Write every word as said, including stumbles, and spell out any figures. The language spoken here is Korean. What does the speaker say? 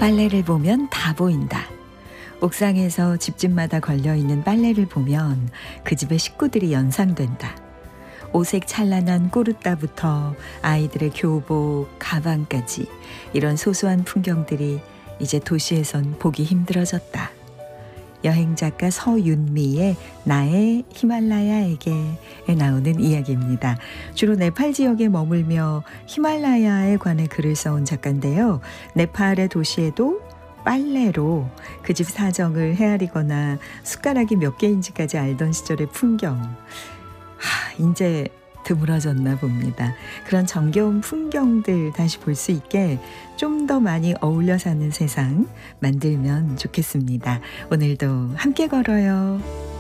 빨래를 보면 다 보인다. 옥상에서 집집마다 걸려있는 빨래를 보면 그 집의 식구들이 연상된다. 오색 찬란한 꾸루따부터 아이들의 교복, 가방까지 이런 소소한 풍경들이 이제 도시에선 보기 힘들어졌다. 여행작가 서윤미의 나의 히말라야에게에 나오는 이야기입니다. 주로 네팔 지역에 머물며 히말라야에 관해 글을 써온 작가인데요. 네팔의 도시에도 빨래로 그 집 사정을 헤아리거나 숟가락이 몇 개인지까지 알던 시절의 풍경. 하, 이제 드물어졌나 봅니다. 그런 정겨운 풍경들 다시 볼 수 있게 좀 더 많이 어울려 사는 세상 만들면 좋겠습니다. 오늘도 함께 걸어요.